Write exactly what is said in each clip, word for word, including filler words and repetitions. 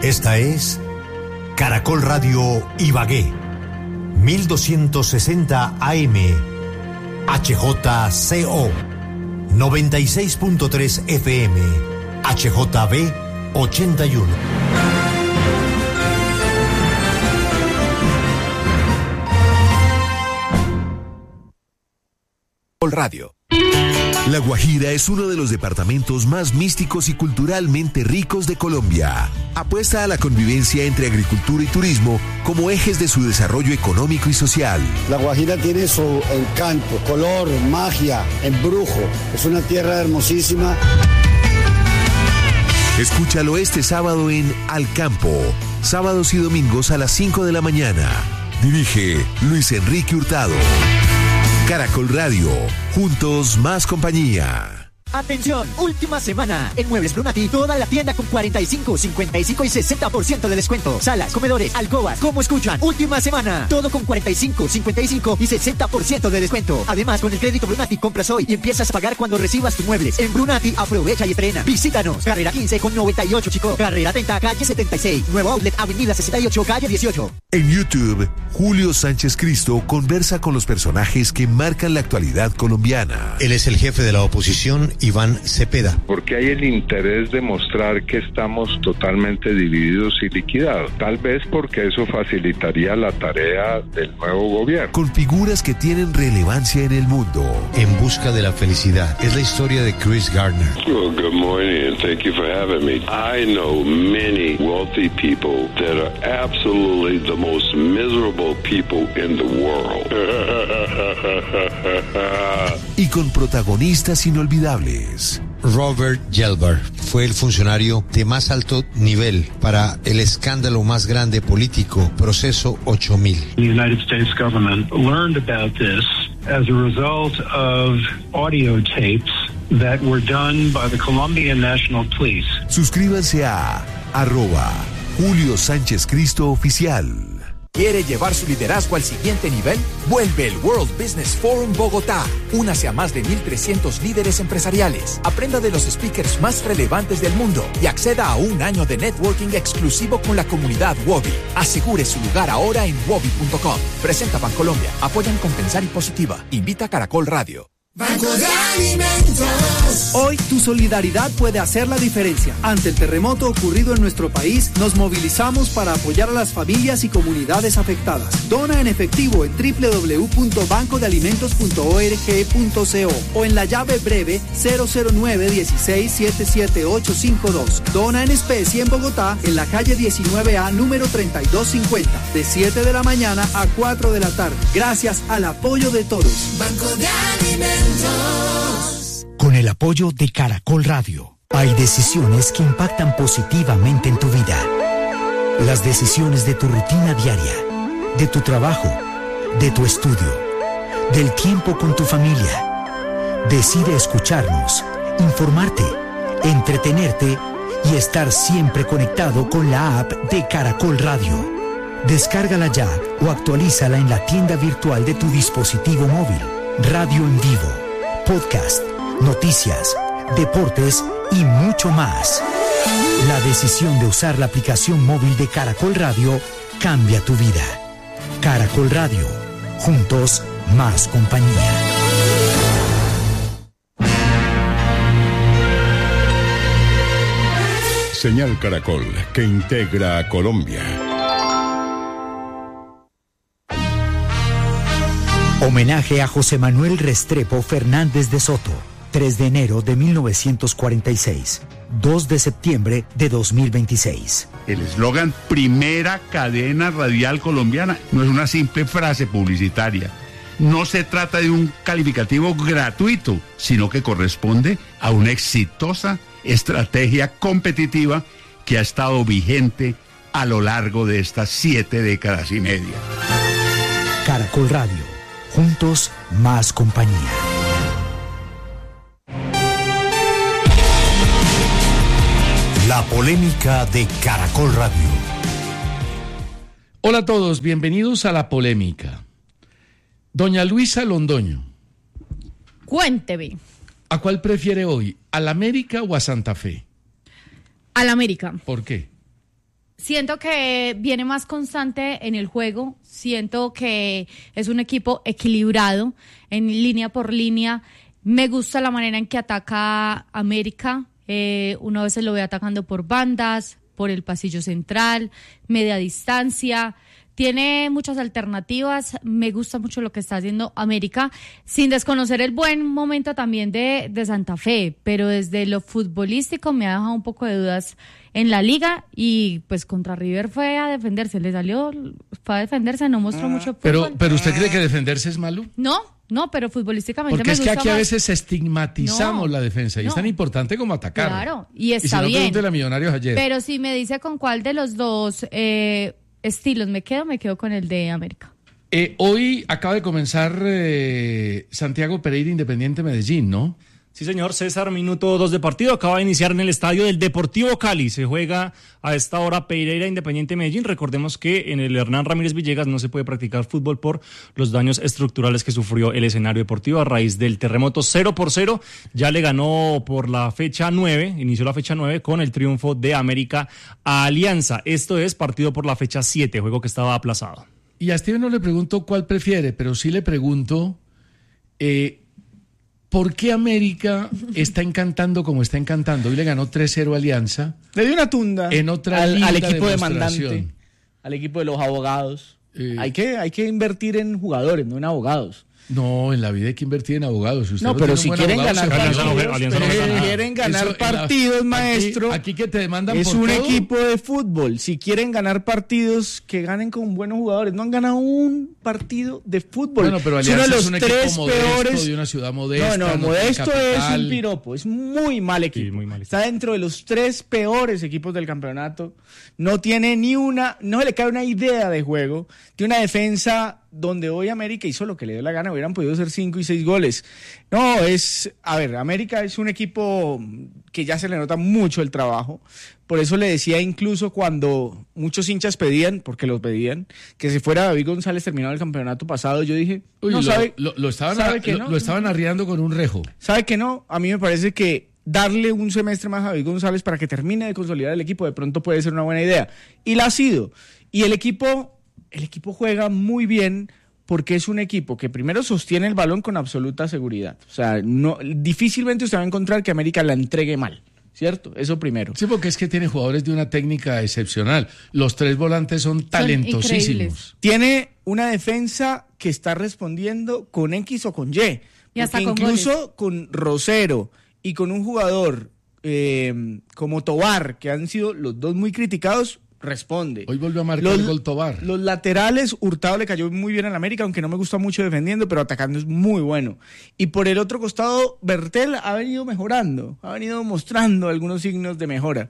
Esta es Caracol Radio Ibagué, mil doscientos sesenta A M, H J C O, noventa y seis punto tres F M, H J B ochenta y uno. Radio. La Guajira es uno de los departamentos más místicos y culturalmente ricos de Colombia. Apuesta a la convivencia entre agricultura y turismo como ejes de su desarrollo económico y social. La Guajira tiene su encanto, color, magia, embrujo. Es una tierra hermosísima. Escúchalo este sábado en Al Campo, sábados y domingos a las cinco de la mañana. Dirige Luis Enrique Hurtado. Caracol Radio, juntos más compañía. Atención, última semana. En Muebles Brunati, toda la tienda con cuarenta y cinco, cincuenta y cinco y sesenta por ciento de descuento. Salas, comedores, alcobas, ¿cómo escuchan? Última semana. Todo con cuarenta y cinco, cincuenta y cinco y sesenta por ciento de descuento. Además, con el crédito Brunati compras hoy y empiezas a pagar cuando recibas tus muebles. En Brunati, aprovecha y estrena. Visítanos. Carrera quince con noventa y ocho, Chico. Carrera treinta, calle setenta y seis. Nuevo Outlet, Avenida sesenta y ocho, calle dieciocho. En YouTube, Julio Sánchez Cristo conversa con los personajes que marcan la actualidad colombiana. Él es el jefe de la oposición, Iván Cepeda. Porque hay el interés de mostrar que estamos totalmente divididos y liquidados. Tal vez porque eso facilitaría la tarea del nuevo gobierno. Con figuras que tienen relevancia en el mundo. En busca de la felicidad. Es la historia de Chris Gardner. Well, good morning and thank you for having me. I know many wealthy people that are absolutely the most miserable people in the world. Y con protagonistas inolvidables. Robert Gelbar fue el funcionario de más alto nivel para el escándalo más grande político, Proceso ocho mil. The United States government learned about this as a result of audio tapes that were done by the Colombian National Police. Suscríbanse a arroba Julio Sánchez Cristo Oficial. ¿Quiere llevar su liderazgo al siguiente nivel? Vuelve el World Business Forum Bogotá. Únase a más de mil trescientos líderes empresariales. Aprenda de los speakers más relevantes del mundo y acceda a un año de networking exclusivo con la comunidad Wobi. Asegure su lugar ahora en wobi punto com. Presenta Bancolombia. Apoyan Compensar y Positiva. Invita Caracol Radio. Banco de Alimentos. Hoy tu solidaridad puede hacer la diferencia. Ante el terremoto ocurrido en nuestro país, nos movilizamos para apoyar a las familias y comunidades afectadas. Dona en efectivo en doble u doble u doble u punto banco de alimentos punto org punto co o en la llave breve cero cero nueve uno seis siete siete ocho cinco dos. Dona en especie en Bogotá, en la calle diecinueve A, número treinta y dos cincuenta, de siete de la mañana a cuatro de la tarde. Gracias al apoyo de todos. Banco de Alimentos. Con el apoyo de Caracol Radio, hay decisiones que impactan positivamente en tu vida. Las decisiones de tu rutina diaria, de tu trabajo, de tu estudio, del tiempo con tu familia. Decide escucharnos, informarte, entretenerte y estar siempre conectado con la app de Caracol Radio. Descárgala ya o actualízala en la tienda virtual de tu dispositivo móvil. Radio en vivo, podcast, noticias, deportes y mucho más. La decisión de usar la aplicación móvil de Caracol Radio cambia tu vida. Caracol Radio, juntos más compañía. Señal Caracol, que integra a Colombia. Homenaje a José Manuel Restrepo Fernández de Soto, tres de enero de mil novecientos cuarenta y seis, dos de septiembre de dos mil veintiséis. El eslogan Primera Cadena Radial Colombiana no es una simple frase publicitaria. No se trata de un calificativo gratuito, sino que corresponde a una exitosa estrategia competitiva que ha estado vigente a lo largo de estas siete décadas y media. Caracol Radio. Juntos, más compañía. La polémica de Caracol Radio. Hola a todos, bienvenidos a La Polémica. Doña Luisa Londoño. Cuénteme. ¿A cuál prefiere hoy? ¿Al América o a Santa Fe? Al América. ¿Por qué? Siento que viene más constante en el juego, siento que es un equipo equilibrado en línea por línea. Me gusta la manera en que ataca América, eh, una vez se lo ve atacando por bandas, por el pasillo central, media distancia. Tiene muchas alternativas, me gusta mucho lo que está haciendo América, sin desconocer el buen momento también de, de Santa Fe, pero desde lo futbolístico me ha dejado un poco de dudas en la liga y pues contra River fue a defenderse, le salió, fue a defenderse, no mostró mucho fútbol. Pero, pero ¿usted cree que defenderse es malo? No, no, pero futbolísticamente Porque me es que gusta aquí más. a veces estigmatizamos No, la defensa y no. es tan importante como atacar. Claro, y está y si no, bien. pregúntele a Millonarios ayer. Pero si me dice con cuál de los dos eh, estilos me quedo, me quedo con el de América. Eh, hoy acaba de comenzar eh, Santiago Pereira Independiente Medellín, ¿no? Sí, señor, César, minuto dos de partido. Acaba de iniciar en el estadio del Deportivo Cali. Se juega a esta hora Pereira Independiente Medellín. Recordemos que en el Hernán Ramírez Villegas no se puede practicar fútbol por los daños estructurales que sufrió el escenario deportivo a raíz del terremoto. Cero por cero. Ya le ganó por la fecha nueve, inició la fecha nueve con el triunfo de América a Alianza. Esto es partido por la fecha siete, juego que estaba aplazado. Y a Steven no le pregunto cuál prefiere, pero sí le pregunto... Eh, ¿Por qué América está encantando como está encantando? Hoy le ganó tres cero a Alianza. Le dio una tunda en otra al, al equipo demostración. demandante, al equipo de los abogados. Eh, hay que hay que invertir en jugadores, no en abogados. No, en la vida hay que invertir en abogados. Si usted no, no pero si un quieren abogado, ganar se partidos, Alianza no pero gana si nada. quieren ganar Eso, partidos, aquí, maestro, aquí que te demandan es por un todo. equipo de fútbol. Si quieren ganar partidos, que ganen con buenos jugadores. No han ganado un partido de fútbol. Bueno, pero es uno Alianza de los es un tres equipo modesto, peores de una ciudad modesta. No, no, no modesto tiene es capital. un piropo. Es muy mal equipo. Sí, muy mal. Está dentro de los tres peores equipos del campeonato. No tiene ni una, no se le cae una idea de juego. Tiene una defensa donde hoy América hizo lo que le dio la gana, hubieran podido hacer cinco y seis goles. No, es, a ver, América es un equipo que ya se le nota mucho el trabajo. Por eso le decía incluso cuando muchos hinchas pedían, porque los pedían, que se fuera David González terminado el campeonato pasado, yo dije, Uy, no lo, sabe, lo, lo estaban, sabe a, que lo, no. lo estaban arriando con un rejo. ¿Sabe que no? A mí me parece que darle un semestre más a David González para que termine de consolidar el equipo de pronto puede ser una buena idea. Y la ha sido. Y el equipo, el equipo juega muy bien porque es un equipo que primero sostiene el balón con absoluta seguridad. O sea, no, difícilmente usted va a encontrar que América la entregue mal, ¿cierto? Eso primero. Sí, porque es que tiene jugadores de una técnica excepcional. Los tres volantes son talentosísimos. Tiene una defensa que está respondiendo con X o con Y. Y hasta porque con incluso goles. con Rosero y con un jugador eh, como Tobar, que han sido los dos muy criticados, responde. Hoy volvió a marcar los, el gol Tobar. Los laterales, Hurtado le cayó muy bien al América, aunque no me gusta mucho defendiendo, pero atacando es muy bueno. Y por el otro costado, Bertel ha venido mejorando, ha venido mostrando algunos signos de mejora.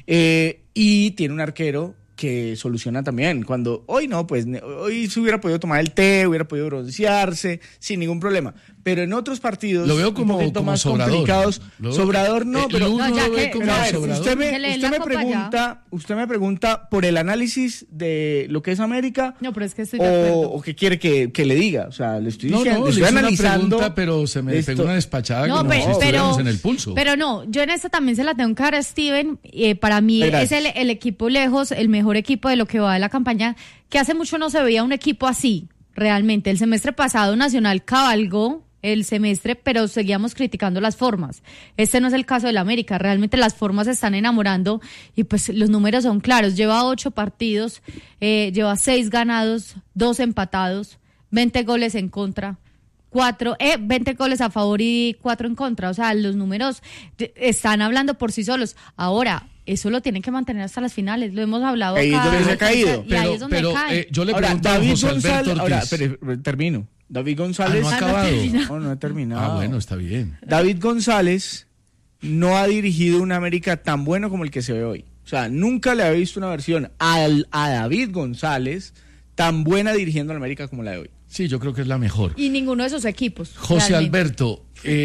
Eh, y tiene un arquero que soluciona también. Cuando hoy no, pues hoy se hubiera podido tomar el té, hubiera podido broncearse sin ningún problema. Pero en otros partidos lo veo como, un poquito como más sobrador. complicados, Lo, sobrador no, eh, pero uno no, ya lo ve que- como pero a ver, sobrador. usted me, Que le den usted la me copa pregunta, usted me pregunta por el análisis de lo que es América. No, pero es que estoy de acuerdo. O, o qué quiere que, que le diga, o sea, le estoy No, diciendo, no, le le estoy hice una analizando. pregunta, pero se me esto. pegó una despachada No, como pe- si pero, estuviéramos en el pulso. pero no, yo en esta también se la tengo que dar a Steven. Eh, para mí Gracias. es el, el equipo lejos, el mejor equipo de lo que va de la campaña, que hace mucho no se veía un equipo así, realmente. El semestre pasado Nacional cabalgó el semestre, pero seguíamos criticando las formas. Este no es el caso del América, realmente las formas se están enamorando y pues los números son claros. Lleva ocho partidos, eh, lleva seis ganados, dos empatados, veinte goles en contra. Cuatro, eh, veinte goles a favor y cuatro en contra. O sea, los números te- están hablando por sí solos. Ahora, eso lo tienen que mantener hasta las finales. Lo hemos hablado Ahí es acá. donde se ha caído. Y ahí Pero, es donde pero cae. eh, yo le Ahora, pregunto a David José Alberto González, ahora, Ortiz. espere, termino. David González. Ah, no ha Ah, no acabado. termina. No, no he terminado. Ah, bueno, está bien. David González no ha dirigido una América tan bueno como el que se ve hoy. O sea, nunca le había visto una versión al, a David González tan buena dirigiendo a la América como la de hoy. Sí, yo creo que es la mejor. Y ninguno de sus equipos. José realmente. Alberto,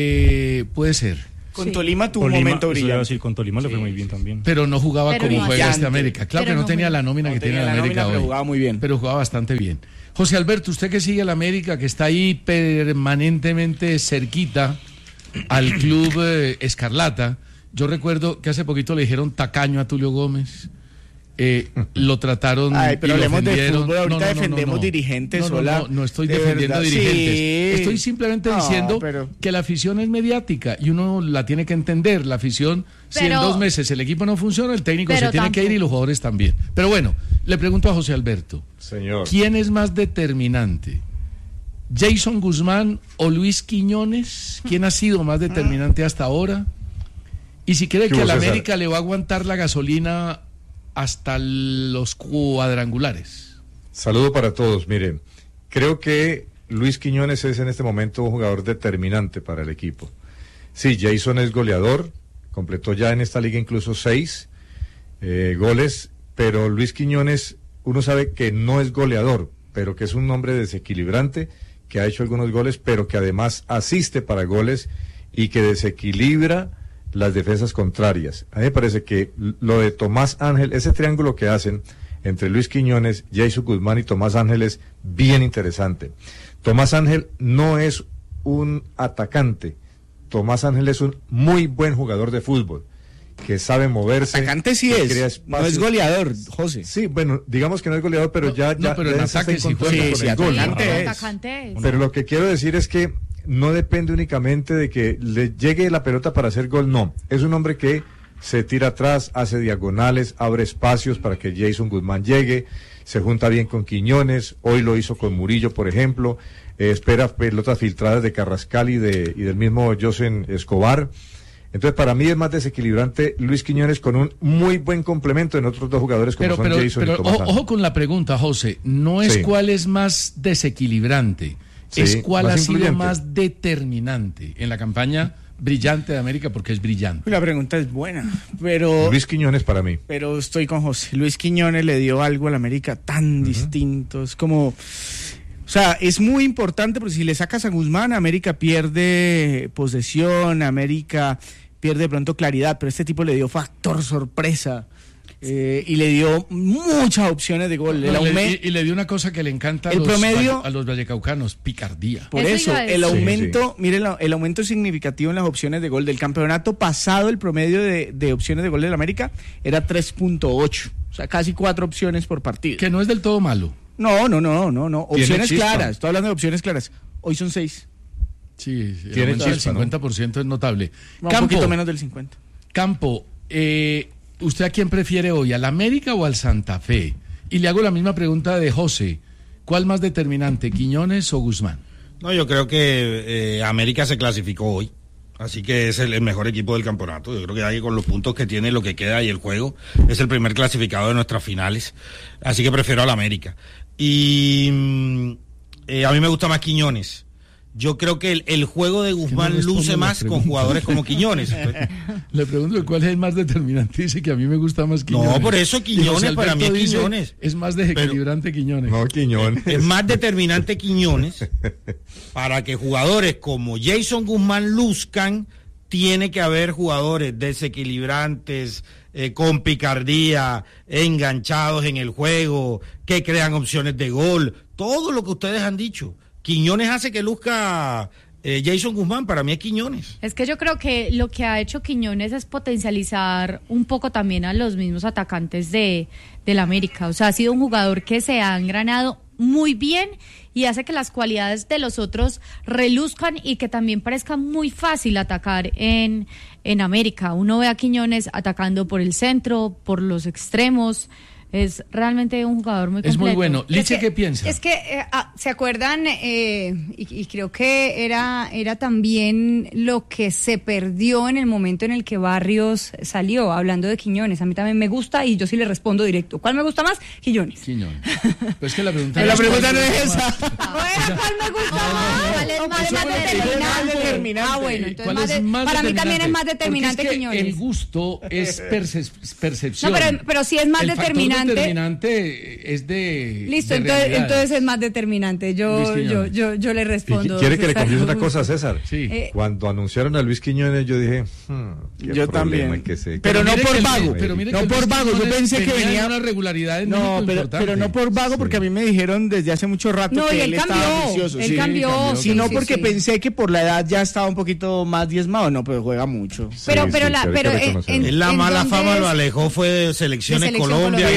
eh, puede ser, Con Sí. Tolima tuvo Tolima, un momento eso iba a brillante. decir, con Tolima le fue muy bien también. pero no jugaba Pero como no juega este brillante. América. Claro Pero que no, no tenía muy- la nómina No que tenía tiene la la América nómina, pero hoy. jugaba muy bien. Pero jugaba bastante bien. José Alberto, usted que sigue a la América, que está ahí permanentemente cerquita al club eh, Escarlata. Yo recuerdo que hace poquito le dijeron tacaño a Tulio Gómez, Eh, lo trataron. Ay, pero y lo hablemos de ofendieron. fútbol, ahorita no, no, no, defendemos no, no. dirigentes. No, no, sola, no, no estoy de defendiendo verdad, dirigentes. sí. Estoy simplemente No, diciendo pero- que la afición es mediática y uno la tiene que entender. La afición, si en Pero- dos meses el equipo no funciona, el técnico Pero se tiene que ir y los jugadores también. Pero bueno, le pregunto a José Alberto. Señor. ¿Quién es más determinante? ¿Jason Guzmán o Luis Quiñones? ¿Quién ha sido más determinante hasta ahora? Y si cree ¿Qué que a hubo, la César? América le va a aguantar la gasolina hasta los cuadrangulares. Saludo para todos. Miren, creo que Luis Quiñones es en este momento un jugador determinante para el equipo. Sí, Jason es goleador, completó ya en esta liga incluso seis eh, goles, pero Luis Quiñones, uno sabe que no es goleador, pero que es un hombre desequilibrante, que ha hecho algunos goles, pero que además asiste para goles y que desequilibra las defensas contrarias. A mí me parece que lo de Tomás Ángel, ese triángulo que hacen entre Luis Quiñones, Jason Guzmán y Tomás Ángel es bien interesante. Tomás Ángel no es un atacante, Tomás Ángel es un muy buen jugador de fútbol, que sabe moverse. Atacante sí que es, crea no es espacios. goleador, José. Sí, bueno, digamos que no es goleador, pero ya, no, ya pero en ya se está ataque sí encontrando juega. con Sí, el sí, gol. atacante es. Atacante es. Pero lo que quiero decir es que no depende únicamente de que le llegue la pelota para hacer gol, no. Es un hombre que se tira atrás, hace diagonales, abre espacios para que Jason Guzmán llegue, se junta bien con Quiñones, hoy lo hizo con Murillo, por ejemplo, eh, espera pelotas filtradas de Carrascal y, de, y del mismo Josen Escobar. Entonces, para mí es más desequilibrante Luis Quiñones con un muy buen complemento en otros dos jugadores como Pero, son pero, Jason pero y Tomás ojo, Ángel. ojo con la pregunta, José. No es Sí. cuál es más desequilibrante, Sí, es cuál más ha sido influyente. más determinante en la campaña brillante de América, porque es brillante. La pregunta es buena, pero Luis Quiñones para mí. pero estoy con José. Luis Quiñones le dio algo a la América tan distinto. Es como, o sea, es muy importante porque si le sacas a Guzmán, América pierde posesión, América pierde de pronto claridad, pero este tipo le dio factor sorpresa. Eh, y le dio muchas opciones de gol. El No, le- aumen- y, y le dio una cosa que le encanta a, El los, promedio- valle- a los vallecaucanos, picardía. Por Eso eso, iba a el decir. aumento, mire, la- el aumento significativo en las opciones de gol del campeonato pasado, el promedio de, de opciones de gol del América era tres punto ocho, o sea, casi cuatro opciones por partido. Que no es del todo malo. No, no, no, no, no, Tiene opciones chispa. claras, estoy hablando de opciones claras. Hoy son seis, Sí, sí, el Tiene aumento del chispa, ¿no? cincuenta por ciento es notable. un Campo, poquito menos del cincuenta. Campo, eh, ¿usted a quién prefiere hoy, al América o al Santa Fe? Y le hago la misma pregunta de José. ¿Cuál más determinante, Quiñones o Guzmán? No, yo creo que eh, América se clasificó hoy, así que es el, el mejor equipo del campeonato. Yo creo que ahí con los puntos que tiene, lo que queda y el juego, es el primer clasificado de nuestras finales, así que prefiero al América. Y mm, eh, a mí me gusta más Quiñones. Yo creo que el, el juego de Guzmán responde luce la más con pregunta. jugadores como Quiñones. Le pregunto cuál es el más determinante. Dice que a mí me gusta más Quiñones. No, por eso Y José Quiñones, para mí es Alberto dice, Quiñones. Es más desequilibrante Quiñones. No, Quiñones. Es más determinante Quiñones para que jugadores como Jason Guzmán luzcan. Tiene que haber jugadores desequilibrantes, eh, con picardía, enganchados en el juego, que crean opciones de gol, todo lo que ustedes han dicho. Quiñones hace que luzca eh, Jason Guzmán, para mí es Quiñones. Es que yo creo que lo que ha hecho Quiñones es potencializar un poco también a los mismos atacantes de del América. O sea, ha sido un jugador que se ha engranado muy bien y hace que las cualidades de los otros reluzcan y que también parezca muy fácil atacar en, en América. Uno ve a Quiñones atacando por el centro, por los extremos. Es realmente un jugador muy completo. Es muy bueno. Liche, Es que- ¿qué piensa? Es que, eh, ah, ¿se acuerdan? Eh, y, y creo que era, era también lo que se perdió en el momento en el que Barrios salió, hablando de Quiñones. A mí también me gusta y yo sí le respondo directo. ¿Cuál me gusta más? Quiñones. Quiñones. Pues que la pregunta Pero la es pregunta cuál no le es gusta esa. más. Bueno, ¿cuál me gusta más? ¿Cuál es más, eso más fue lo que determinante? más determinante. Ah, bueno, entonces ¿Cuál más es de- más para mí también determinante? es más determinante Porque es que Quiñones. el gusto es perce- percepción. No, pero- pero sí es más El factor determinante. determinante es de Listo, de entonces, realidades. entonces es más determinante. Luis Yo, Quiñones. yo, yo, yo le ¿Y respondo. quiere que le César confiese una Augusto. cosa, César? Sí. Eh, Cuando anunciaron a Luis Quiñones, yo dije, hmm, qué Yo problema también. que se- Pero no mire por que el- vago. pero mire No que por Luis vago, yo Quiñones pensé que tenía venía- una regularidad en No, México pero, importante. pero no por vago, porque a mí me dijeron desde hace mucho rato No, que y él, él estaba cambió, vicioso. él sí, cambió, sí, sino sí, porque sí. pensé que por la edad ya estaba un poquito más diezmado. No, pero juega mucho. Pero, Sí, pero, sí, la, sí, hay pero que en, reconocerlo. en- Es la en mala dónde fama es- lo alejó fue de selección De en selección Colombia y Colombia.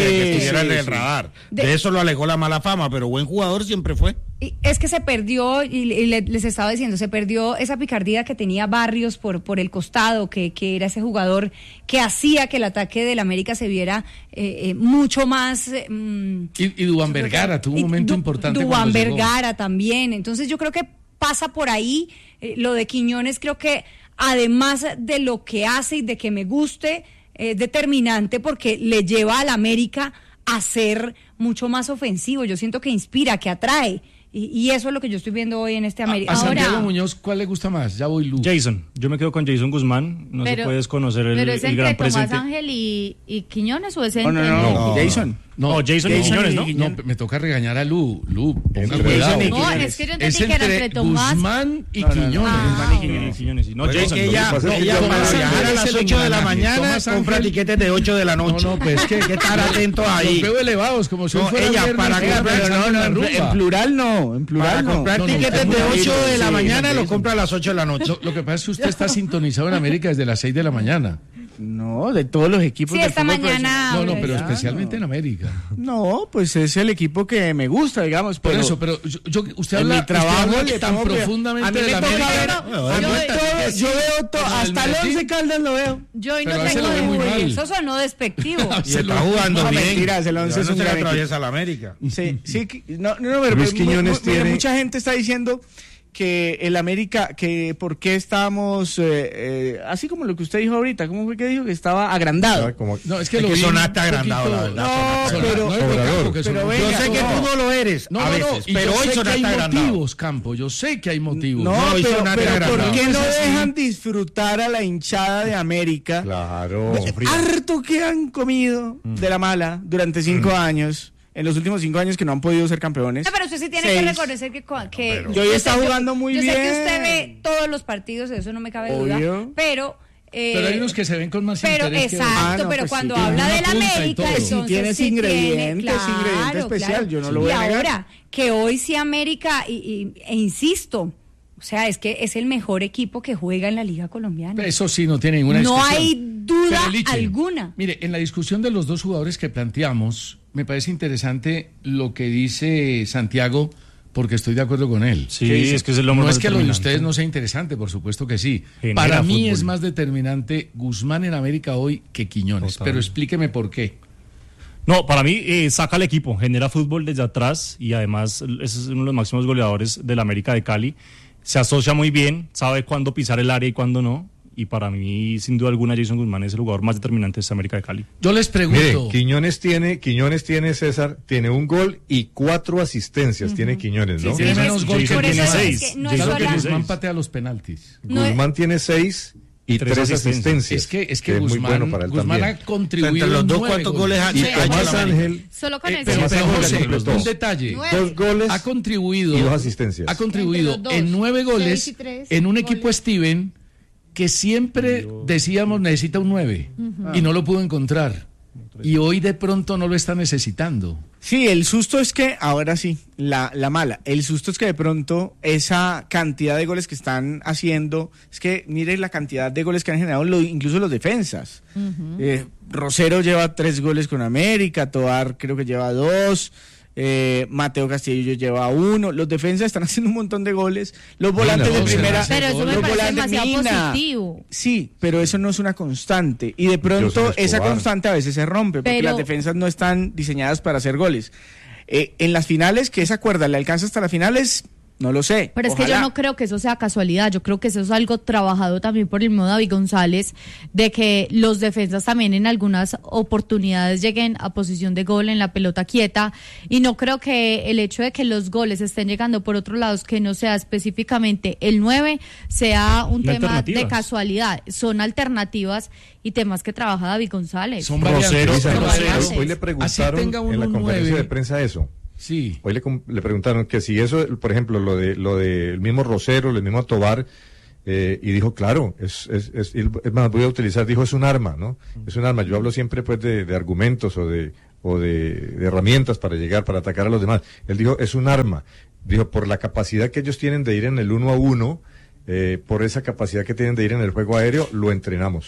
que estuviera sí, en el sí. radar. De- De eso lo alejó la mala fama, pero buen jugador siempre fue. Y es que se perdió, y y le- les estaba diciendo, se perdió esa picardía que tenía Barrios por, por el costado, que, que era ese jugador que hacía que el ataque del América se viera eh, eh, mucho más... eh, mm, Y, y Duván Vergara tuvo un y momento Du- importante. Duván cuando llegó. Vergara también. Entonces yo creo que pasa por ahí. Eh, lo de Quiñones creo que además de lo que hace y de que me guste, es determinante porque le lleva al América a ser mucho más ofensivo. Yo siento que inspira, que atrae. Y, y eso es lo que yo estoy viendo hoy en este América. A Ahora, Santiago Muñoz, ¿cuál le gusta más? Ya voy Lu. Jason, yo me quedo con Jason Guzmán, no Pero- se puede desconocer el, ¿Pero es el entre gran Tomás presente. Ángel y, y Quiñones o es No, entre... no, no, Jason. No, Jason y Quiñones, ¿no? No, me toca regañar a Lu. Lu, ponga Entre cuidado. Jason y No, es que yo entendí Es que era entre entre Tomás... Guzmán y No, no, no, Quiñones. Guzmán y Quiñones, Quiñones, sí. No, Pero es Jason. que lo que ella, pasa es que ella Tomás para Ángel viajar a es las el ocho de la engranaje. mañana Tomás compra Ángel- tiquetes de ocho de la noche. No, no, pues que hay que estar atento ahí. Los veo elevados, como si No, fuera ella, viernes, para ella comprar- pensando Pero no, en no, la en, rumba. en plural no, en plural Para no. comprar No, no, tiquetes está de muy ocho bien, de la sí, mañana no, lo compra a las ocho de la noche. Lo, lo que pasa es que usted está sintonizado en América desde las seis de la mañana. No, de todos los equipos Sí, del esta fútbol mañana- No, no, Ah, pero ya, especialmente en América. No, pues es el equipo que me gusta, digamos. Por pero eso, pero yo, yo- usted en habla, mi trabajo usted habla le tan tomo cuidado. profundamente A mí de me la toca América. ver- No, a mí no, todo- no, yo veo todo, pero hasta el Medellín- Once Caldas lo veo. yo hoy no Pero a veces tengo lo ve muy de mal. eso sonó despectivo. Y está jugando No, bien. mentiras, el Once Ya es no un se le gran equipo. atraviesa a la América. Sí, sí, que- no, no, no, pero Luis mu- mu- Quiñones mira, tiene- mucha gente está diciendo que el América, que por qué estábamos, eh, eh, así como lo que usted dijo ahorita, ¿cómo fue que dijo? Que estaba agrandado. Como- No, es que Es lo que vi sonaste un agrandado, la poquito- verdad. No, Sona- pero, no, pero, Campo, que pero sonó- venga, Yo sé que no. tú no lo eres, No, a no, veces, no, y pero yo hoy sé que hay sonaste agrandado. motivos, Campo, yo sé que hay motivos. No, No, y pero, sonaste pero ¿por agrandado. qué no No es así. dejan disfrutar a la hinchada de América? Claro. Harto que han comido de la mala durante cinco años, en los últimos cinco años que no han podido ser campeones. No, pero usted sí tiene Seis. que reconocer que... co- que Y hoy está yo sé- jugando muy yo bien. sé que usted ve todos los partidos, de eso no me cabe duda, Obvio. pero... eh, Pero hay unos que se ven con más pero interés que exacto, otros. Ah, no, pero pues cuando sí, habla tiene del una punta y América, todo. Sí, entonces tiene ese sí ingrediente, tiene, ese ingrediente especial, yo no lo voy y a negar. ahora, que hoy sí América, y, y- e insisto, o sea, es que es el mejor equipo que juega en la Liga Colombiana. Eso sí, no tiene ninguna No discusión. hay duda Pero, Liche, alguna. Mire, en la discusión de los dos jugadores que planteamos, me parece interesante lo que dice Santiago, porque estoy de acuerdo con él. Sí, es que es el hombre No más es que lo de determinante. ustedes no sea interesante, por supuesto que sí. Genera Para mí fútbol. es más determinante Guzmán en América hoy que Quiñones. Total. Pero explíqueme por qué. No, para mí eh, saca al equipo, genera fútbol desde atrás y además es uno de los máximos goleadores del América de Cali. Se asocia muy bien, sabe cuándo pisar el área y cuándo no. Y para mí, sin duda alguna, Jason Guzmán es el jugador más determinante de esta América de Cali. Yo les pregunto. Mire, Quiñones tiene, Quiñones tiene, César, tiene un gol y cuatro asistencias, tiene Quiñones, ¿no? Sí, tiene menos gol que Por eso Guzmán. es que no es Claro que sola- Guzmán patea los penaltis. No es- Guzmán tiene seis y Tres tres, asistencias. asistencias. Es que, es que es muy Guzmán, bueno para él Guzmán también. ha contribuido Entre los dos, nueve ¿cuántos goles ha- Y ha hecho Tomás la América? Ángel, Solo con Eh, eso. pero, pero, Pero José, completó. un detalle. Nueve. dos goles Ha contribuido y dos asistencias. ha contribuido Entre los dos. en nueve goles Seis y tres en un goles. equipo Steven que siempre decíamos necesita un nueve y no lo pudo encontrar y hoy de pronto no lo está necesitando. Sí, el susto es que, ahora sí, la, la mala, el susto es que de pronto esa cantidad de goles que están haciendo, es que mire la cantidad de goles que han generado lo- incluso los defensas. Eh, Rosero lleva tres goles con América, Toar creo que lleva dos, eh, Mateo Castillo lleva uno, los defensas están haciendo un montón de goles, los volantes de no, primera, se me hace Pero eso me los parece volantes, demasiado Mina. positivo. Sí, pero eso no es una constante. Y de pronto José esa Escobar. constante a veces se rompe porque Pero- las defensas no están diseñadas para hacer goles. Eh, en las finales, que esa cuerda le alcanza hasta las finales, no lo sé. Pero es que yo Ojalá. no creo que eso sea casualidad, yo creo que eso es algo trabajado también por el mismo David González, de que los defensas también en algunas oportunidades lleguen a posición de gol en la pelota quieta, y no creo que el hecho de que los goles estén llegando por otros lados, que no sea específicamente el nueve, sea un Son tema de alternativas. casualidad, son alternativas y temas que trabaja David González. Son variantes. Rosero, Luis Ángel, Rosero. variantes. hoy le Así preguntaron tenga uno en la un conferencia nueve. de prensa eso. Sí. Hoy le, com- le preguntaron que si eso, por ejemplo, lo de lo del mismo Rosero, el mismo Tobar, eh, y dijo, claro, es, es, es, es más, voy a utilizar, dijo, es un arma, ¿no? Es un arma. Yo hablo siempre, pues, de, de argumentos o de o de, de herramientas para llegar, para atacar a los demás. Él dijo, es un arma. Dijo, por la capacidad que ellos tienen de ir en el uno a uno, eh, por esa capacidad que tienen de ir en el juego aéreo, lo entrenamos.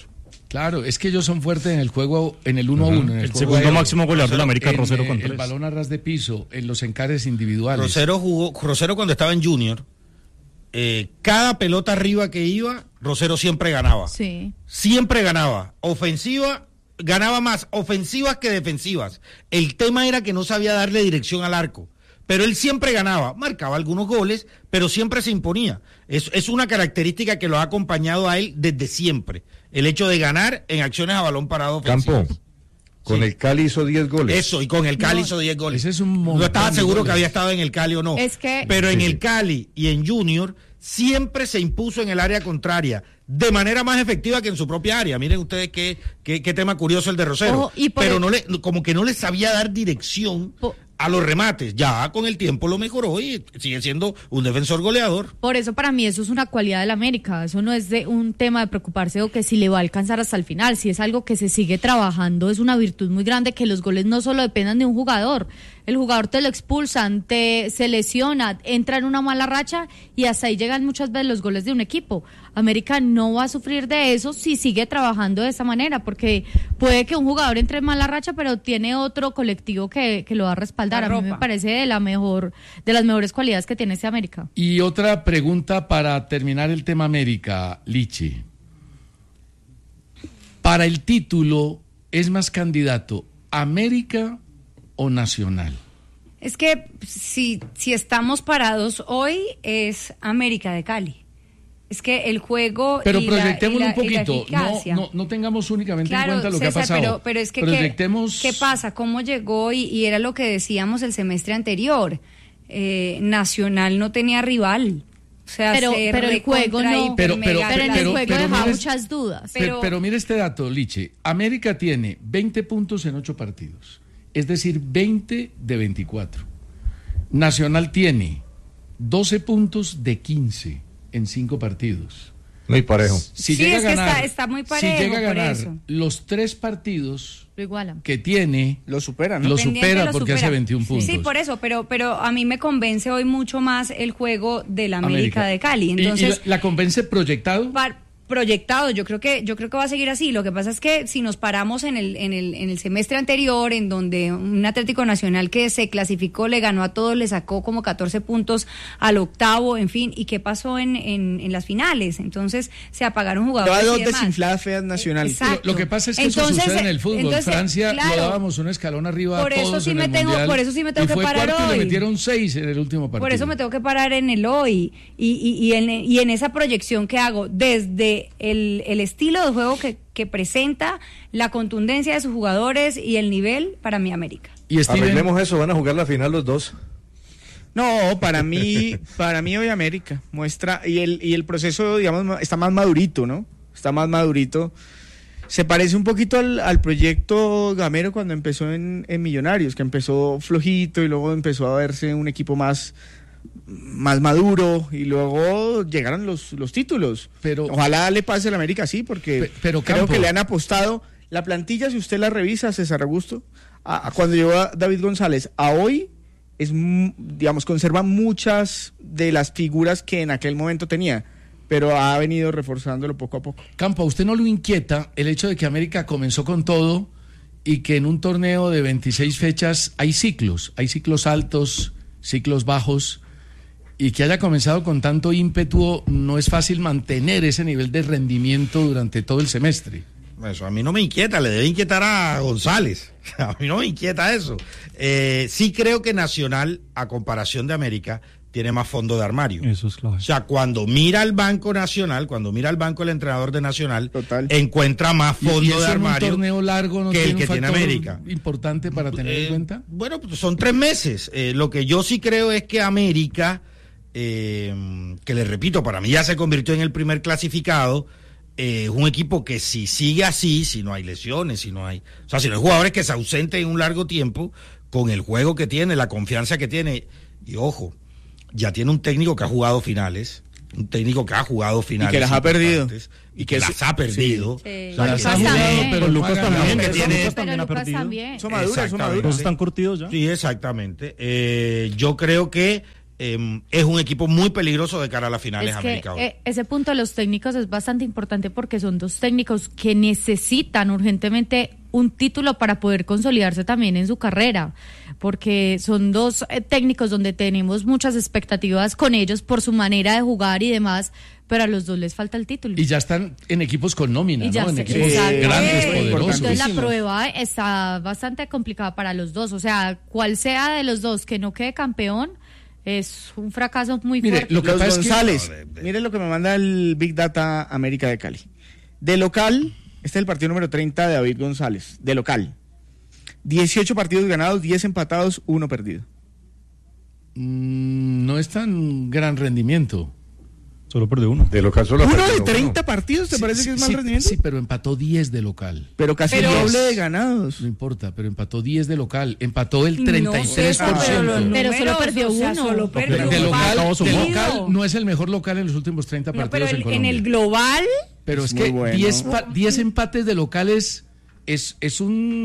Claro, es que ellos son fuertes en el juego, en el uno a uno. El, el segundo aéreo. Máximo goleador de la América, en, Rosero, con el tres. balón a ras de piso, en los encares individuales. Rosero jugó, Rosero cuando estaba en Junior, eh, cada pelota arriba que iba, Rosero siempre ganaba. Sí. Siempre ganaba. Ofensiva, ganaba más ofensivas que defensivas. El tema era que no sabía darle dirección al arco. Pero él siempre ganaba, marcaba algunos goles, pero siempre se imponía. Es, es una característica que lo ha acompañado a él desde siempre. El hecho de ganar en acciones a balón parado ofensivas. Campo, con Sí. el Cali hizo diez goles. Eso, y con el Cali No, hizo diez goles. ese es un no estaba montón de seguro goles. que había estado en el Cali o no. Es que- Pero en Sí, el sí. Cali y en Junior siempre se impuso en el área contraria de manera más efectiva que en su propia área. Miren ustedes qué, qué, qué tema curioso el de Rosero. Ojo, y por Pero el- no le, como que no le sabía dar dirección Po- a los remates. Ya con el tiempo lo mejoró y sigue siendo un defensor goleador. Por eso para mí eso es una cualidad del América, eso no es de un tema de preocuparse o que si le va a alcanzar hasta el final, si es algo que se sigue trabajando, es una virtud muy grande que los goles no solo dependan de un jugador, el jugador te lo expulsan, te se lesiona, entra en una mala racha y hasta ahí llegan muchas veces los goles de un equipo. América no va a sufrir de eso si sigue trabajando de esa manera, porque puede que un jugador entre en mala racha, pero tiene otro colectivo que, que lo va a respaldar. A mí me parece de la mejor, de las mejores cualidades que tiene este América. Y otra pregunta para terminar el tema América, Lichi. Para el título, ¿es más candidato América o Nacional? Es que si, si estamos parados hoy es América de Cali. Es que el juego Pero y la- proyectémoslo y la, un poquito, y la eficacia. no, no, no tengamos únicamente Claro, en cuenta lo César, que ha pasado. Pero, pero es que, ¿qué, proyectemos... ¿qué pasa? ¿Cómo llegó? Y, y era lo que decíamos el semestre anterior. Eh, Nacional no tenía rival. O sea, Pero- se pero el juego recontra no- hiper Pero- pero- mega Pero en el pero- juego pero deja mire- muchas dudas. Pero, pero, pero mire este dato, Liche. América tiene veinte puntos en ocho partidos, es decir, veinte de veinticuatro. Nacional tiene doce puntos de quince en cinco partidos. Muy parejo. Si Sí, llega es a que ganar, está- está muy parejo, si llega a por ganar eso. los tres partidos Lo igualan. que tiene, Lo supera, ¿no? lo Pendiente supera lo porque supera. hace veintiún puntos. Sí, por eso, pero, pero a mí me convence hoy mucho más el juego de la América, América. de Cali. ¿Y- y Entonces, la, la convence proyectado? par- proyectado, yo creo que yo creo que va a seguir así. Lo que pasa es que si nos paramos en el en el en el semestre anterior, en donde un Atlético Nacional que se clasificó, le ganó a todos, le sacó como catorce puntos al octavo, en fin, ¿y qué pasó en en, en las finales? Entonces se apagaron jugadores Lleva dos y demás. desinfladas feas Nacional. Exacto. Lo, lo que pasa es que Entonces, eso sucede en el fútbol. entonces, Francia claro, lo dábamos un escalón arriba por a eso todos sí en me el tengo- Mundial, por eso sí me tengo y que fue parar cuarto y hoy. le metieron seis en el último partido. Por eso me tengo que parar en el hoy y, y, y, en, y en esa proyección que hago desde el, el estilo de juego que, que presenta, la contundencia de sus jugadores y el nivel para mi América. Y Steven, Arreglemos eso, van a jugar la final los dos. No, para mí, para mí hoy América muestra y el y el proceso, digamos, está más madurito, ¿no? Está más madurito. Se parece un poquito al, al proyecto Gamero cuando empezó en, en Millonarios, que empezó flojito y luego empezó a verse un equipo más más maduro y luego llegaron los, los títulos. Pero ojalá le pase a la América así, porque Pe- pero, creo Campo. que le han apostado la plantilla, si usted la revisa, César Augusto, a, a cuando llegó a David González a hoy es mu- digamos conserva muchas de las figuras que en aquel momento tenía, pero ha venido reforzándolo poco a poco. Campo, ¿a usted no lo inquieta el hecho de que América comenzó con todo y que en un torneo de veintiséis fechas hay ciclos, hay ciclos altos, ciclos bajos, y que haya comenzado con tanto ímpetu? No es fácil mantener ese nivel de rendimiento durante todo el semestre. Eso a mí no me inquieta, le debe inquietar a González. A mí no me inquieta eso. Eh, sí creo que Nacional, a comparación de América, tiene más fondo de armario. Eso es clave. O sea, cuando mira al Banco Nacional, cuando mira al banco el entrenador de Nacional, Total. encuentra más Y- fondo y eso de en armario un torneo largo no que el tiene que un tiene factor América. importante para tener Eh, en cuenta. Bueno, pues son tres meses. Eh, lo que yo sí creo es que América, eh, que le repito, para mí ya se convirtió en el primer clasificado, eh, es un equipo que si sigue así, si no hay lesiones, si no hay, o sea, si no hay jugadores que se ausenten un largo tiempo, con el juego que tiene, la confianza que tiene, y ojo, ya tiene un técnico que ha jugado finales, un técnico que ha jugado finales Y que las ha perdido. y que las ha perdido. Sí. O sea, Con que- Lucas también. Pero Lucas Pero también, que pero tiene- Lucas Pero también ha Lucas perdido. también. Son maduras, son Exactamente. maduras. Los están curtidos ya. Sí, exactamente. Eh, yo creo que eh, es un equipo muy peligroso de cara a las finales Es que América. eh, ese punto de los técnicos es bastante importante porque son dos técnicos que necesitan urgentemente un título para poder consolidarse también en su carrera, porque son dos eh, técnicos donde tenemos muchas expectativas con ellos por su manera de jugar y demás, pero a los dos les falta el título. Y ya están en equipos con nómina, Y ya ¿no? En se- equipos exacto. grandes, Eh, poderosos. Entonces la prueba está bastante complicada para los dos, o sea, cual sea de los dos que no quede campeón, es un fracaso muy Mire, fuerte. lo que Los González, mire lo que me manda el Big Data América de Cali. De local, este es el partido número treinta de David González, de local. dieciocho partidos ganados, diez empatados, uno perdido. Mm, no es tan gran rendimiento. Solo perdió uno. De local solo ha ¿Uno perdido de uno. treinta partidos te Sí, parece sí, que es mal sí, rendimiento? Sí, pero empató diez de local. Pero casi el doble de ganados. No importa, pero empató diez de local. Empató el No, treinta y tres por ciento. pero los Pero solo números, perdió o sea, uno. solo Pero perdió de un local, partido. de local no es el mejor local en los últimos treinta No, partidos pero en el- en Colombia. el global, Pero es Muy que bueno. diez pa- diez empates de locales es, es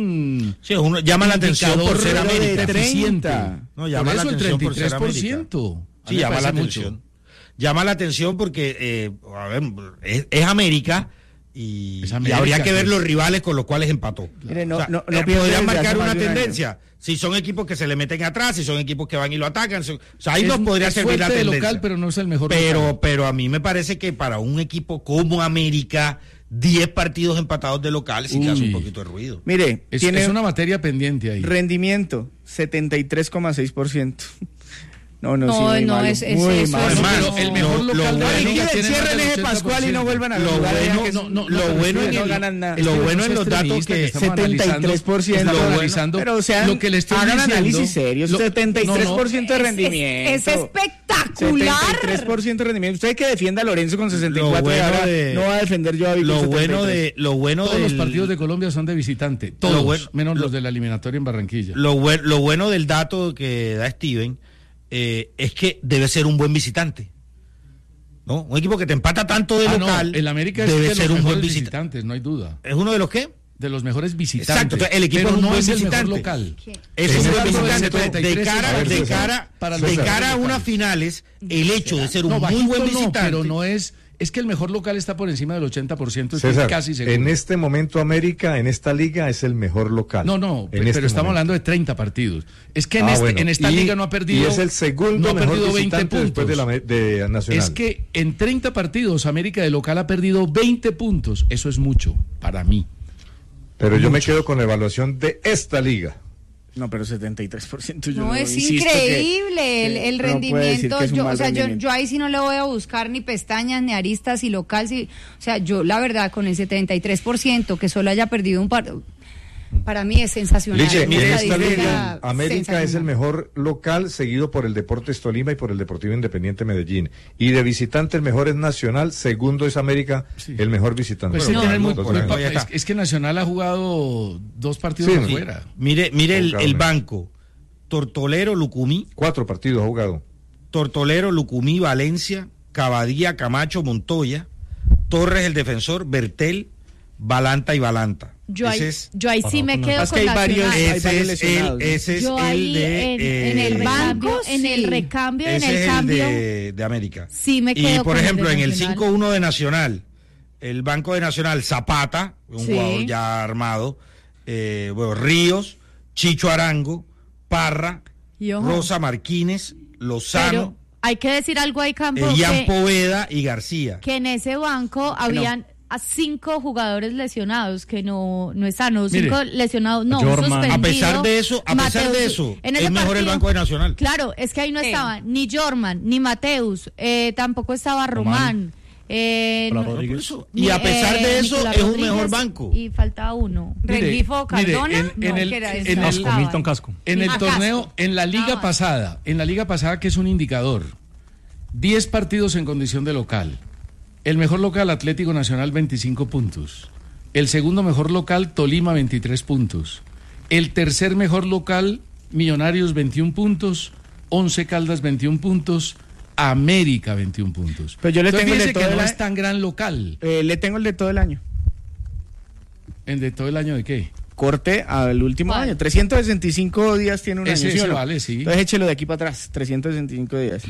un Sí, uno llama la atención por indicador ser de América. deficiente. No, llama Por la eso el atención por treinta y tres ser por América. ciento. A Sí, mí me llama la parece atención. mucho. Llama la atención porque, eh, a ver, es, es América y, Es y América, habría que ver pues. los rivales con los cuales empató. Mire, no, O sea, no, no eh, pierde podrían desde marcar hace una más de un año. tendencia. Si son equipos que se le meten atrás, si son equipos que van y lo atacan. son- o sea, ahí Es- nos podría es servir la fuerte de tendencia. local, pero no es el mejor pero, local. pero a mí me parece que para un equipo como América, diez partidos empatados de local, sí que hace un Uy. poquito de ruido. Mire, Es, tiene es una materia pendiente ahí. rendimiento setenta y tres coma seis por ciento. No, no, No, sí, muy no, malo, es- es- muy eso malo. es- Pero el mejor Lo- lo local de bueno- América tiene más Cierren del ese Pascual y no vuelvan a Lo jugar. bueno- que es- no, no, lo pero bueno es en que no el- ganan nada. lo Este bueno no en es los datos extremista, que estamos setenta y tres por ciento. estamos Lo bueno- analizando Pero sean, lo que le estoy hagan diciendo. análisis serios. Lo- setenta y tres por no, no, ciento de es- rendimiento. es, es espectacular. setenta y tres por ciento de rendimiento. Usted que defienda a Lorenzo con sesenta y cuatro Lo bueno y ahora de- no va a defender yo a David Lo con bueno setenta y tres. de lo bueno Todos los del- partidos de Colombia son de visitante. Todos, Lo bueno- menos lo- los de la eliminatoria en Barranquilla. Lo, buen- lo bueno del dato que da Steven eh, es que debe ser un buen visitante. ¿No? Un equipo que te empata tanto de Ah, no, local el América es debe de ser los un buen mejores visitante. visitantes, no hay duda. ¿Es uno de los qué? De los mejores visitantes. Exacto, entonces el equipo pero es un no buen es el visitante. mejor local. Es Ese un buen dato del visitante. setenta y tres De cara, es de César, cara, para de los cara a locales. unas finales, el hecho de ser un No, muy bajito buen no, visitante. pero no es. Es que el mejor local está por encima del ochenta por ciento, estoy César, casi seguro. en este momento América, en esta liga, es el mejor local. No, no, En pero este estamos momento. hablando de treinta partidos. Es que en, Ah, este, bueno. en esta Y- liga no ha perdido. Y es el segundo no ha mejor perdido veinte visitante puntos. después de, la, me- de Nacional. Es que en treinta partidos América de local ha perdido veinte puntos. Eso es mucho para mí. Pero yo me mucho. quedo con la evaluación de esta liga. No, pero setenta y tres por ciento yo No, no es insisto que- increíble el, que el no puede decir rendimiento. que es un yo, mal o sea, yo, rendimiento. yo ahí sí no le voy a buscar ni pestañas, ni aristas, y local. Si, o sea, yo la verdad, con el setenta y tres por ciento que solo haya perdido un par, para mí es sensacional. Liche, Una mire esta estadística liga. América es el sensacional. mejor local, seguido por el Deportes Tolima y por el Deportivo Independiente Medellín. Y de visitante el mejor es Nacional, segundo es América, el mejor visitante. Pues sí, Pero tienen muy- los muy dos pa- años. es, es que Nacional ha jugado dos partidos Sí, afuera. Mire, mire el, Con el calma. banco. Tortolero, Lucumí. Cuatro partidos ha jugado. Tortolero, Lucumí, Valencia, Cabadía, Camacho, Montoya, Torres, el defensor, Bertel, Balanta y Balanta. Yo ahí, Ese es, yo ahí sí me quedo Es que con hay varios- Nacional. hay ese varios es lesionados, el, ¿no? ese es Yo el ahí de en, eh, en el banco, banco, en el sí. recambio, en ese el es el cambio. de, de América. Sí me Y quedo por con el de ejemplo, en el Nacional. cinco uno de Nacional, el banco de Nacional, Zapata, un Sí. jugador ya armado, eh, bueno, Ríos, Chicho Arango, Parra, Y ojo, Rosa Martínez, Lozano, pero hay que decir algo ahí, Campo, Elian que, Poveda y García. que en ese banco habían a cinco jugadores lesionados que no, no están, no, cinco Mire, lesionados, no, un Jorman. suspendido. A pesar de eso, a pesar Mateus, de eso, en es ese mejor el partido- Banco de Nacional. Claro, es que ahí no Sí. estaban ni Jorman, ni Mateus, eh, tampoco estaba Román. eh, Nicolás no- Rodríguez. Y a pesar de eso, Nicolás es un Rodríguez, mejor banco. Y faltaba uno. Mire, Renglifo mire, Cardona, en- en no, el- que era en ese, el- no Casco, estaba. Milton Casco. En el Ah, torneo, Casco. en la liga Ah, pasada, en la liga pasada que es un indicador, diez partidos en condición de local. El mejor local, Atlético Nacional, veinticinco puntos. El segundo mejor local, Tolima, veintitrés puntos. El tercer mejor local, Millonarios, veintiún puntos. Once Caldas, veintiún puntos. América, veintiún puntos. Pero yo le Entonces, tengo el de fíjese todo que el no año. es tan gran local. Eh, le tengo el de todo el año. ¿En de todo el año de qué? corte al último ¿Cuál? año. trescientos sesenta y cinco días tiene un Ese año, ¿sí o se no? vale, sí. Entonces échelo de aquí para atrás, trescientos sesenta y cinco días.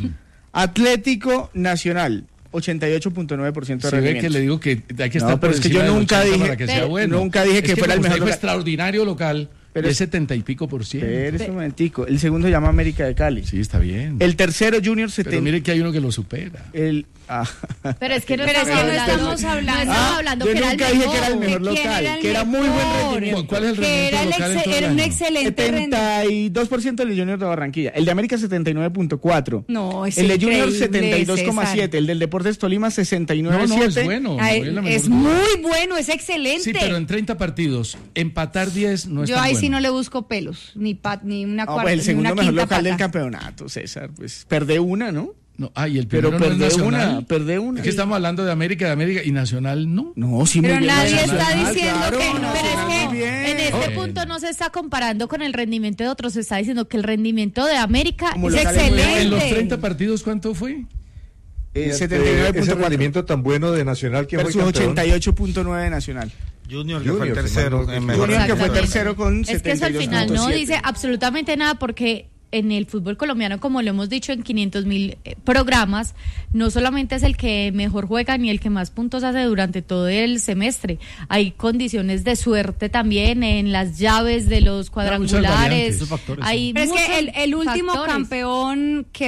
Atlético Nacional, ochenta y ocho punto nueve por ciento de Si ve rendimiento. que le digo que hay que estar No, pero por es que encima yo del nunca ochenta dije- para que sea pero bueno. nunca dije Es que fuera el como mejor usted dijo local. extraordinario local, Pero de es- setenta y pico por ciento. Espérese un momentico. El segundo se llama América de Cali. Sí, está bien. El tercero, Junior Pero setenta. mire que hay uno que lo supera. El, ah. Pero es que no Pero es estamos que no hablando, estamos hablando- no estamos Ah, hablando yo que era nunca el dije mejor. que era el mejor ¿De quién local, era el que era muy buen mejor? rendimiento. ¿Cuál es el Que rendimiento era, el local en ex- todo el era un año? excelente rendimiento. setenta y dos por ciento el de Junior de Barranquilla. El de América setenta y nueve punto cuatro. No, es El de Junior increíble, setenta y dos coma siete. César. El del Deportes Tolima sesenta y nueve No, punto no, siete. es bueno. Ay, no hay la menor es duda. muy bueno, es excelente. Sí, pero en treinta partidos, empatar diez no es Yo tan ahí bueno. sí no le busco pelos, ni pat, ni una No, cuarta, pues el ni segundo una mejor quinta local del pata. campeonato, César. Pues perdé una, ¿no? No, ay, el Pero primero no perdé es Nacional. una, perdé una. Es que estamos hablando de América, de América y Nacional no. No, sí, Pero muy bien. nadie Nacional, está diciendo claro, que no, Pero es Nacional, que muy bien. en este Bueno. punto no se está comparando con el rendimiento de otros, se está diciendo que el rendimiento de América Como es local es muy excelente. En los treinta partidos, ¿cuánto fue? Eh, Ese setenta y nueve punto cuatro rendimiento tan bueno de Nacional que fue versus campeón. ochenta y ocho punto nueve de Nacional. Junior, que fue Junior, el si tercero mal no- en mejor. Junior que fue Exactamente. tercero con Es que eso setenta y al dos final punto no siete. dice absolutamente nada porque en el fútbol colombiano, como lo hemos dicho en quinientos mil eh, programas, no solamente es el que mejor juega ni el que más puntos hace durante todo el semestre. Hay condiciones de suerte también en las llaves de los cuadrangulares. Esos factores, Hay Pero es que muchos el, el último factores. campeón que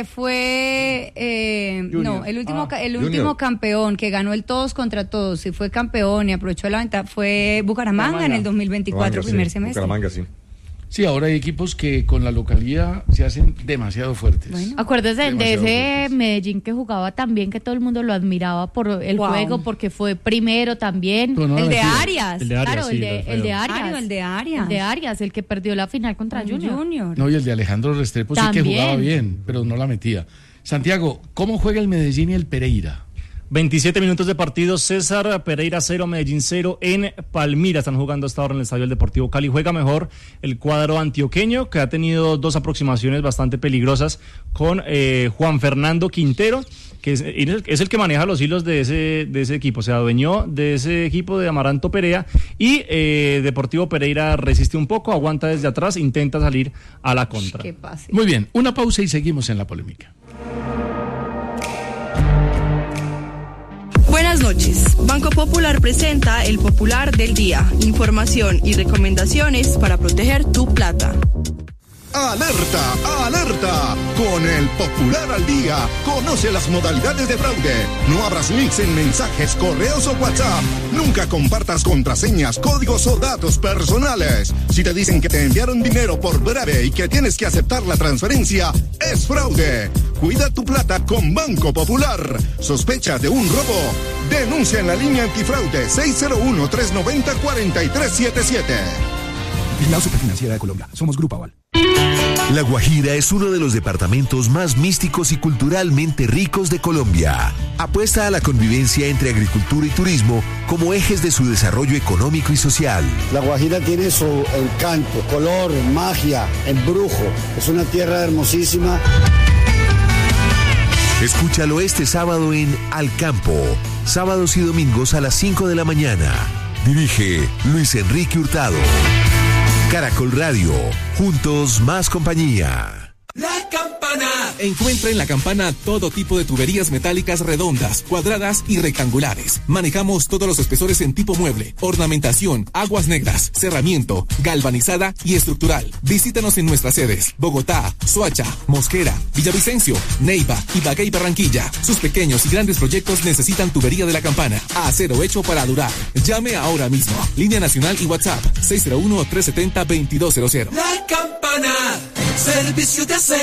fue eh, Junior. no, el último Ah, ca- el Junior. último campeón que ganó el todos contra todos y fue campeón y aprovechó la ventaja fue Bucaramanga, Bucaramanga. en el dos mil veinticuatro, Bucaramanga, primer sí. semestre. Bucaramanga, sí. Sí, ahora hay equipos que con la localidad se hacen demasiado fuertes. Bueno. Acuérdese de Demasiado ese fuertes. Medellín que jugaba también, que todo el mundo lo admiraba por el Wow. juego, porque fue primero también. Pero no El la de metía. Arias. El de Arias, Claro, sí, el, de, Alfredo. el de Arias. Claro, el de Arias. El de Arias, el que perdió la final contra Con Junior. Junior. No, y el de Alejandro Restrepo sí que También. jugaba bien, pero no la metía. Santiago, ¿cómo juega el Medellín y el Pereira? veintisiete minutos de partido, César, Pereira cero, Medellín cero en Palmira. Están jugando hasta ahora en el Estadio del Deportivo Cali. Juega mejor el cuadro antioqueño, que ha tenido dos aproximaciones bastante peligrosas con eh, Juan Fernando Quintero, que es, es el que maneja los hilos de ese, de ese equipo. Se adueñó de ese equipo de Amaranto Perea y eh, Deportivo Pereira resiste un poco, aguanta desde atrás, intenta salir a la contra. Qué pase. Muy bien, una pausa y seguimos en la polémica. Buenas noches. Banco Popular presenta el Popular del Día. Información y recomendaciones para proteger tu plata. ¡Alerta! ¡Alerta! Con el Popular al Día, conoce las modalidades de fraude. No abras links en mensajes, correos o WhatsApp. Nunca compartas contraseñas, códigos o datos personales. Si te dicen que te enviaron dinero por breve y que tienes que aceptar la transferencia, es fraude. Cuida tu plata con Banco Popular. ¿Sospechas de un robo? Denuncia en la línea antifraude seis cero uno, tres nueve cero, cuatro tres siete siete. Vigilado Superfinanciera de Colombia. Somos Grupo Aval. La Guajira es uno de los departamentos más místicos y culturalmente ricos de Colombia. Apuesta a la convivencia entre agricultura y turismo como ejes de su desarrollo económico y social. La Guajira tiene su encanto, color, magia, embrujo. Es una tierra hermosísima. Escúchalo este sábado en Al Campo, sábados y domingos a las cinco de la mañana. Dirige Luis Enrique Hurtado. Caracol Radio, juntos más compañía. La Campana. Encuentra en La Campana todo tipo de tuberías metálicas redondas, cuadradas y rectangulares. Manejamos todos los espesores en tipo mueble, ornamentación, aguas negras, cerramiento, galvanizada y estructural. Visítanos en nuestras sedes: Bogotá, Soacha, Mosquera, Villavicencio, Neiva, Ibagué y Barranquilla. Sus pequeños y grandes proyectos necesitan tubería de La Campana. Acero hecho para durar. Llame ahora mismo. Línea nacional y WhatsApp seis cero uno, tres siete cero, dos dos cero cero. La Campana, servicio de acero.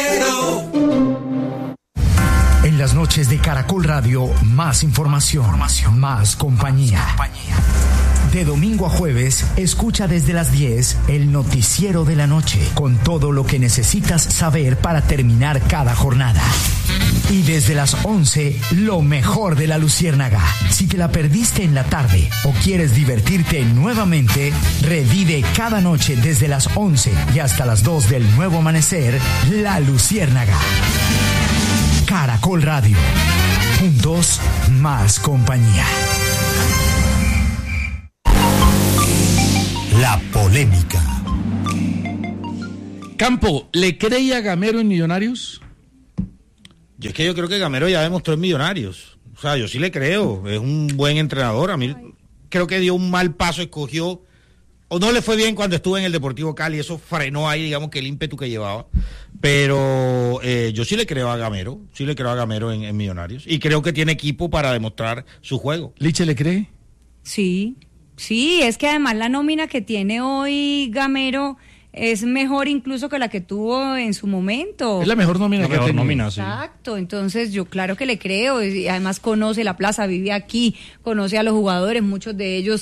En las noches de Caracol Radio, más información, más compañía. De domingo a jueves, escucha desde las diez el noticiero de la noche, con todo lo que necesitas saber para terminar cada jornada. Y desde las once, lo mejor de la Luciérnaga. Si te la perdiste en la tarde o quieres divertirte nuevamente, revive cada noche desde las once y hasta las dos del nuevo amanecer, La Luciérnaga. Caracol Radio. Juntos, más compañía. La polémica. Campo, ¿le cree a Gamero en Millonarios? Yo es que yo creo que Gamero ya demostró en Millonarios. O sea, yo sí le creo. Es un buen entrenador. A mí creo que dio un mal paso, escogió... O no le fue bien cuando estuvo en el Deportivo Cali. Eso frenó ahí, digamos, que el ímpetu que llevaba. Pero eh, yo sí le creo a Gamero. Sí le creo a Gamero en, en Millonarios. Y creo que tiene equipo para demostrar su juego. ¿Liche le cree? Sí, sí. Es que además la nómina que tiene hoy Gamero... es mejor incluso que la que tuvo en su momento. Es la mejor nómina la que mejor ha nómina, sí. Exacto, entonces yo claro que le creo, y además conoce la plaza, vive aquí, conoce a los jugadores, muchos de ellos